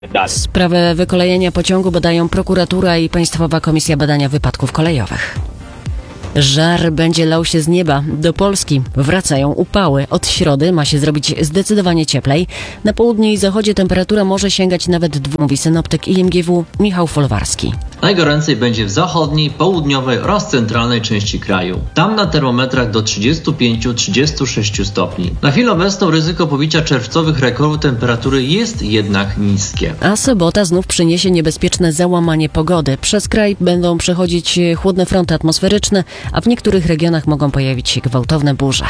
Sprawę wykolejenia pociągu badają prokuratura i Państwowa Komisja Badania Wypadków Kolejowych. Żar będzie lał się z nieba. Do Polski wracają upały. Od środy ma się zrobić zdecydowanie cieplej. Na południu i zachodzie temperatura może sięgać nawet 2, mówi synoptyk IMGW Michał Folwarski. Najgoręcej będzie w zachodniej, południowej oraz centralnej części kraju. Tam na termometrach do 35-36 stopni. Na chwilę obecną ryzyko pobicia czerwcowych rekordów temperatury jest jednak niskie. A sobota znów przyniesie niebezpieczne załamanie pogody. Przez kraj będą przechodzić chłodne fronty atmosferyczne, a w niektórych regionach mogą pojawić się gwałtowne burze.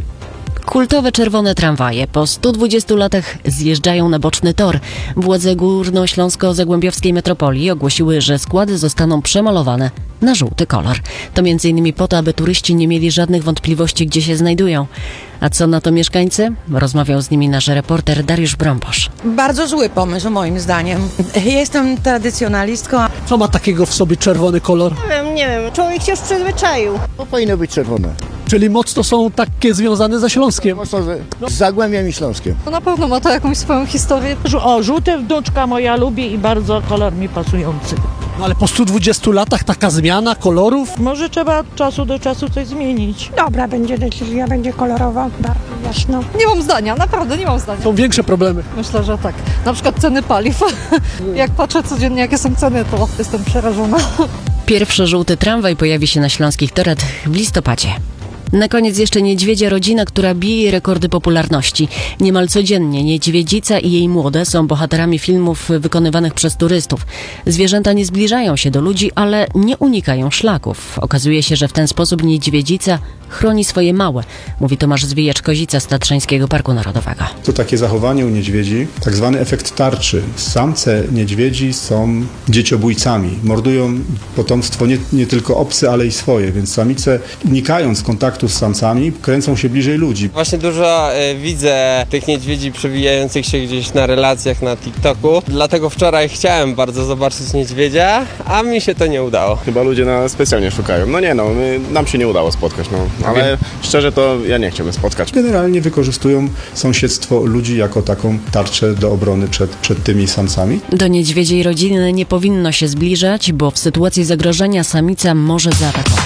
Kultowe czerwone tramwaje po 120 latach zjeżdżają na boczny tor. Władze górnośląsko-zagłębiowskiej metropolii ogłosiły, że składy zostaną przemalowane na żółty kolor. To m.in. po to, aby turyści nie mieli żadnych wątpliwości, gdzie się znajdują. A co na to mieszkańcy? Rozmawiał z nimi nasz reporter Dariusz Brąbosz. Bardzo zły pomysł moim zdaniem. Jestem tradycjonalistką. Co ma takiego w sobie czerwony kolor? Nie wiem, człowiek się już przyzwyczaił. To powinno być czerwone. Czyli mocno są takie związane ze Śląskiem. Mocno z Zagłębiem i Śląskiem. Na pewno ma to jakąś swoją historię. O, żółte wnuczka moja lubi i bardzo kolor mi pasujący. No ale po 120 latach taka zmiana kolorów? Może trzeba od czasu do czasu coś zmienić. Dobra będzie decyzja, będzie kolorowa, bardzo jasno. Nie mam zdania, naprawdę nie mam zdania. Są większe problemy. Myślę, że tak. Na przykład ceny paliw. Jak patrzę codziennie, jakie są ceny, to jestem przerażona. Pierwszy żółty tramwaj pojawi się na śląskich torach w listopadzie. Na koniec jeszcze niedźwiedzia rodzina, która bije rekordy popularności. Niemal codziennie niedźwiedzica i jej młode są bohaterami filmów wykonywanych przez turystów. Zwierzęta nie zbliżają się do ludzi, ale nie unikają szlaków. Okazuje się, że w ten sposób niedźwiedzica chroni swoje małe, mówi Tomasz Zwijacz-Kozica z Tatrzańskiego Parku Narodowego. To takie zachowanie u niedźwiedzi, tak zwany efekt tarczy. Samce niedźwiedzi są dzieciobójcami. Mordują potomstwo nie tylko obce, ale i swoje, więc samice, unikając kontaktu z samcami, kręcą się bliżej ludzi. Właśnie dużo widzę tych niedźwiedzi przewijających się gdzieś na relacjach na TikToku, dlatego wczoraj chciałem bardzo zobaczyć niedźwiedzia, a mi się to nie udało. Chyba ludzie nas specjalnie szukają. Nam się nie udało spotkać, ale szczerze to ja nie chciałbym spotkać. Generalnie wykorzystują sąsiedztwo ludzi jako taką tarczę do obrony przed tymi samcami. Do niedźwiedziej rodziny nie powinno się zbliżać, bo w sytuacji zagrożenia samica może zaatakować.